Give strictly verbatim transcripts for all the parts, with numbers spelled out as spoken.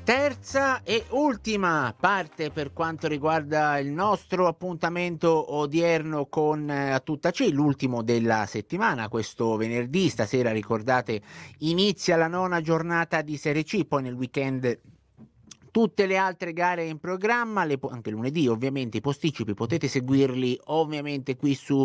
Terza e ultima parte per quanto riguarda il nostro appuntamento odierno con eh, A Tutta C, l'ultimo della settimana. Questo venerdì, stasera ricordate, inizia la nona giornata di Serie C, poi nel weekend tutte le altre gare in programma, le po- anche lunedì ovviamente i posticipi potete seguirli ovviamente qui su,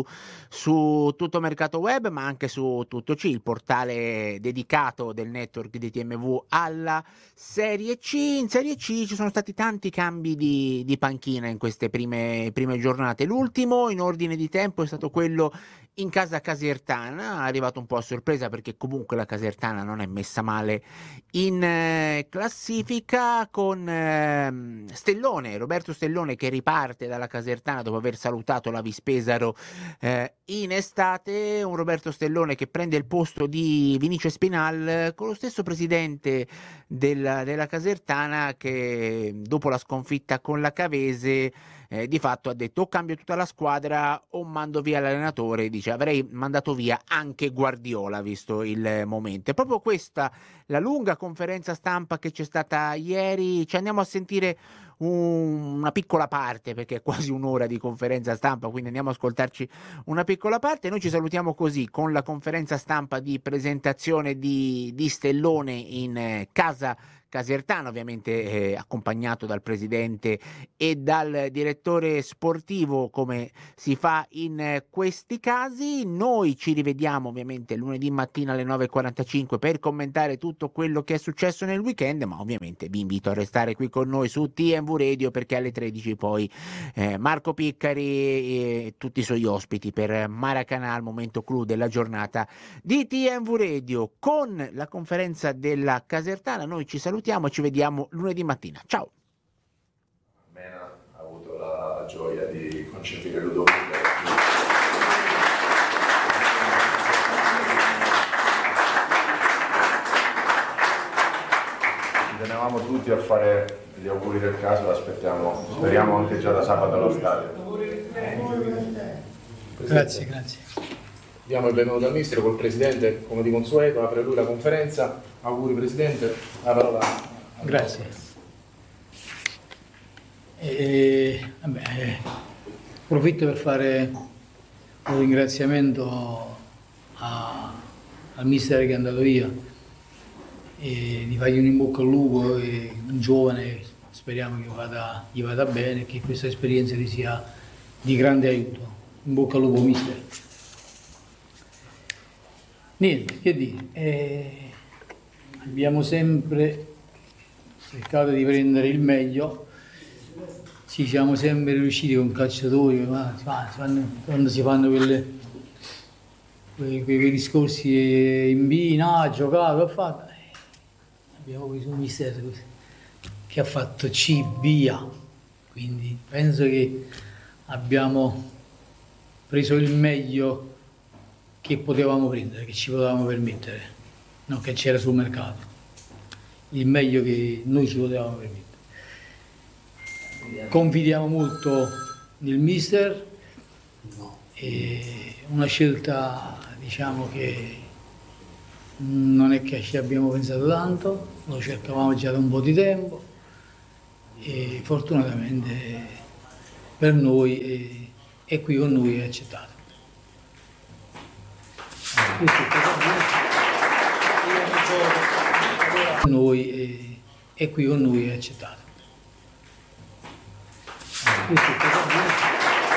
su Tutto Mercato Web, ma anche su Tutto C, il portale dedicato del network di T M V alla Serie C. In Serie C ci sono stati tanti cambi di, di panchina in queste prime, prime giornate. L'ultimo in ordine di tempo è stato quello in casa Casertana, è arrivato un po' a sorpresa perché comunque la Casertana non è messa male in eh, classifica, con eh, Stellone, Roberto Stellone che riparte dalla Casertana dopo aver salutato la Vispesaro eh, in estate, un Roberto Stellone che prende il posto di Vinicio Spinal con lo stesso presidente della, della Casertana che dopo la sconfitta con la Cavese Eh, di fatto ha detto o cambio tutta la squadra o mando via l'allenatore. Dice avrei mandato via anche Guardiola visto il momento. È proprio questa la lunga conferenza stampa che c'è stata ieri. Ci andiamo a sentire un, una piccola parte perché è quasi un'ora di conferenza stampa, quindi andiamo a ascoltarci una piccola parte. Noi ci salutiamo così con la conferenza stampa di presentazione di, di Stellone in eh, casa Casertana, ovviamente eh, accompagnato dal presidente e dal direttore sportivo come si fa in eh, questi casi. Noi ci rivediamo ovviamente lunedì mattina alle nove e quarantacinque per commentare tutto quello che è successo nel weekend, ma ovviamente vi invito a restare qui con noi su T M V Radio perché alle tredici poi eh, Marco Piccari e tutti i suoi ospiti per Maracanã, il momento clou della giornata di T M V Radio con la conferenza della Casertana. Noi ci salutiamo e ci vediamo lunedì mattina. Ciao. Mena ha avuto la gioia di concepire Ludovico. Ci tenevamo tutti a fare gli auguri del caso, lo aspettiamo, speriamo anche già da sabato allo stadio. Grazie, grazie. Diamo il benvenuto al mister col presidente, come di consueto, apre lui la conferenza. Auguri presidente, la parola. Grazie. E, vabbè, approfitto per fare un ringraziamento a, al mister che è andato via e di fargli un in bocca al lupo, e un giovane, speriamo che vada, gli vada bene e che questa esperienza gli sia di grande aiuto. In bocca al lupo mister. Niente, che dire, eh, abbiamo sempre cercato di prendere il meglio, ci siamo sempre riusciti con calciatori, ma, ma, quando si fanno quelle, quei, quei discorsi in B, no, ha giocato, ha fatto, eh, abbiamo preso un mister che ha fatto C, B, A, quindi penso che abbiamo preso il meglio che potevamo prendere, che ci potevamo permettere, non che c'era sul mercato, il meglio che noi ci potevamo permettere. Confidiamo molto nel mister, e una scelta diciamo che non è che ci abbiamo pensato tanto, lo cercavamo già da un po' di tempo e fortunatamente per noi è, è qui con noi e è accettato. Noi è, è qui con noi è accettato.